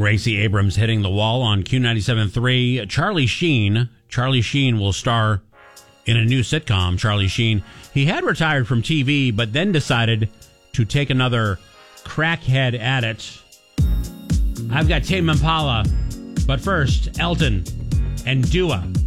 Gracie Abrams hitting the wall on Q97.3. Charlie Sheen. Charlie Sheen will star in a new sitcom. Charlie Sheen. He had retired from TV, but then decided to take another crackhead at it. I've got Tame Impala, but first, Elton and Dua.